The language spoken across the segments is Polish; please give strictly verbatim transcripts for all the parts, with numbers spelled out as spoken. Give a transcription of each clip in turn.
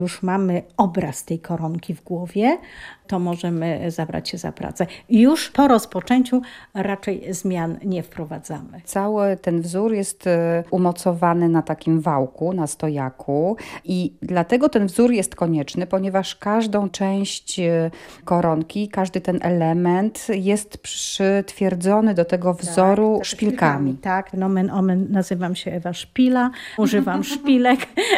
już mamy obraz tej koronki w głowie, to możemy zabrać się za pracę. I już po rozpoczęciu raczej zmian nie wprowadzamy. Cały ten wzór jest umocowany na takim wałku, na stojaku i dlatego ten wzór jest konieczny, ponieważ każdą część koronki, każdy ten element jest przytwierdzony do tego wzoru tak, szpilkami. Tak, nomen omen, nazywam się Ewa Szpila, używam szpilek.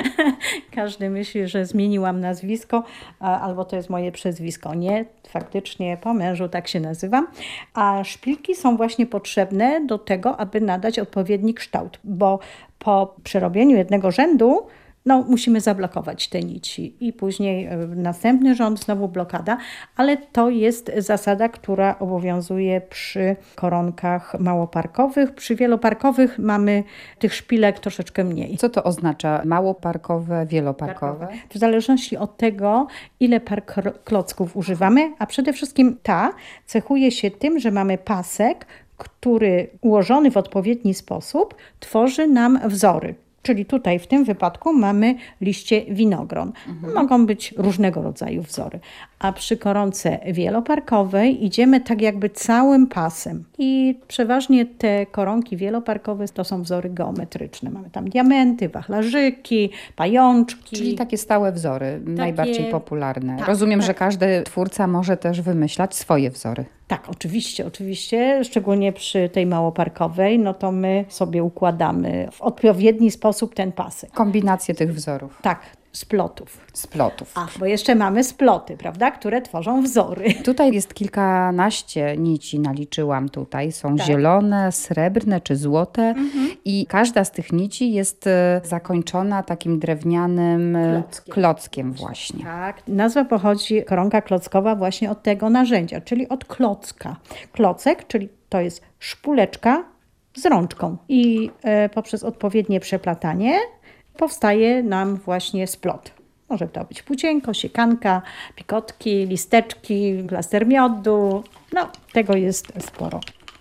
Każdy myśli, że zmieniłam nazwisko, albo to jest moje przezwisko. Nie, faktycznie po mężu tak się nazywam. A szpilki są właśnie potrzebne do tego, aby nadać odpowiedni kształt, bo po przerobieniu jednego rzędu no, musimy zablokować te nici i później następny rząd, znowu blokada, ale to jest zasada, która obowiązuje przy koronkach małoparkowych. Przy wieloparkowych mamy tych szpilek troszeczkę mniej. Co to oznacza małoparkowe, wieloparkowe? W zależności od tego, ile par klocków używamy, a przede wszystkim ta cechuje się tym, że mamy pasek, który ułożony w odpowiedni sposób tworzy nam wzory. Czyli tutaj w tym wypadku mamy liście winogron. Mhm. Mogą być różnego rodzaju wzory. A przy koronce wieloparkowej idziemy tak jakby całym pasem. I przeważnie te koronki wieloparkowe to są wzory geometryczne. Mamy tam diamenty, wachlarzyki, pajączki. Czyli takie stałe wzory, takie najbardziej popularne. Tak, Rozumiem, tak. że każdy twórca może też wymyślać swoje wzory. Tak, oczywiście, oczywiście. Szczególnie przy tej małoparkowej, no to my sobie układamy w odpowiedni sposób ten pasek. Kombinacje tych wzorów. Tak, splotów. Splotów. A, bo jeszcze mamy sploty, prawda, które tworzą wzory. Tutaj jest kilkanaście nici, naliczyłam tutaj. Są tak. zielone, srebrne czy złote mhm. i każda z tych nici jest zakończona takim drewnianym klockiem, klockiem właśnie. Tak, nazwa pochodzi, koronka klockowa, właśnie od tego narzędzia, czyli od klocka. Klocek, czyli to jest szpuleczka z rączką i e, poprzez odpowiednie przeplatanie powstaje nam właśnie splot. Może to być płócienko, siekanka, pikotki, listeczki, plaster miodu. No, tego jest sporo.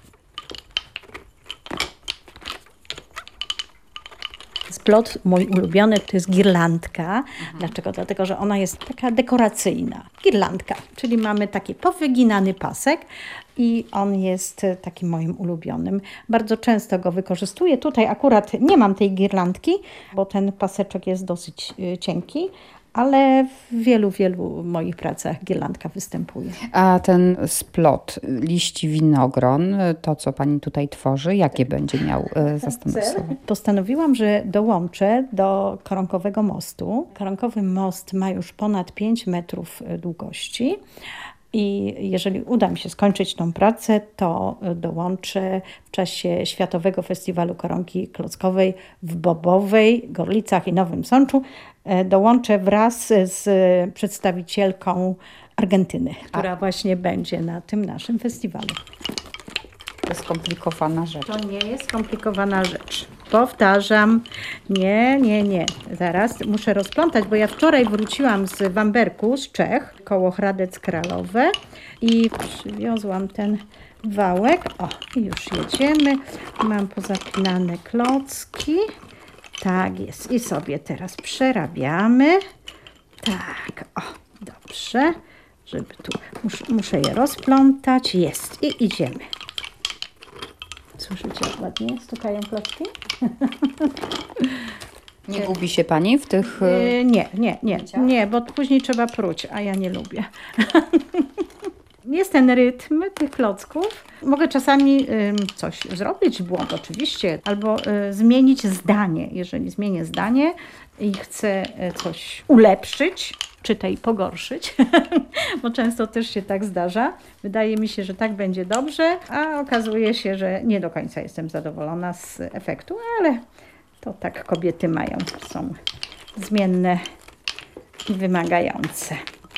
Splot mój ulubiony to jest girlandka. Mhm. Dlaczego? Dlatego, że ona jest taka dekoracyjna. Girlandka, czyli mamy taki powyginany pasek i on jest takim moim ulubionym. Bardzo często go wykorzystuję. Tutaj akurat nie mam tej girlandki, bo ten paseczek jest dosyć cienki, ale w wielu, wielu moich pracach girlandka występuje. A ten splot liści winogron, to co pani tutaj tworzy, jakie będzie miał zastępstwo? Postanowiłam, że dołączę do koronkowego mostu. Koronkowy most ma już ponad pięć metrów długości. I jeżeli uda mi się skończyć tą pracę, to dołączę w czasie Światowego Festiwalu Koronki Klockowej w Bobowej, Gorlicach i Nowym Sączu. Dołączę wraz z przedstawicielką Argentyny, która A. właśnie będzie na tym naszym festiwalu. To jest skomplikowana rzecz. To nie jest skomplikowana rzecz. Powtarzam, nie, nie, nie. Zaraz muszę rozplątać, bo ja wczoraj wróciłam z Bamberku, z Czech, koło Hradec Kralowe i przywiozłam ten wałek. O, i już jedziemy. Mam pozapinane klocki. Tak jest. I sobie teraz przerabiamy. Tak, o, dobrze. Żeby tu, mus, muszę je rozplątać. Jest i idziemy. Słyszycie, jak ładnie stukają klocki? Nie gubi się pani w tych... Yy, nie, nie, nie, nie, bo później trzeba pruć, a ja nie lubię. Jest ten rytm tych klocków. Mogę czasami y, coś zrobić, błąd oczywiście, albo y, zmienić zdanie. Jeżeli zmienię zdanie i chcę y, coś ulepszyć, czytaj pogorszyć, bo często też się tak zdarza. Wydaje mi się, że tak będzie dobrze, a okazuje się, że nie do końca jestem zadowolona z efektu, ale to tak kobiety mają. Są zmienne i wymagające.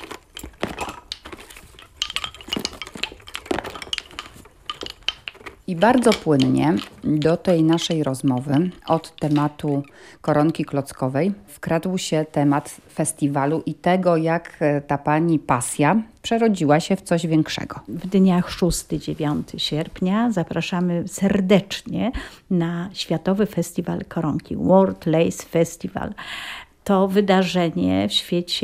I bardzo płynnie do tej naszej rozmowy od tematu koronki klockowej wkradł się temat festiwalu i tego, jak ta pani pasja przerodziła się w coś większego. W dniach szóstego do dziewiątego sierpnia zapraszamy serdecznie na Światowy Festiwal Koronki, World Lace Festival. to wydarzenie w świecie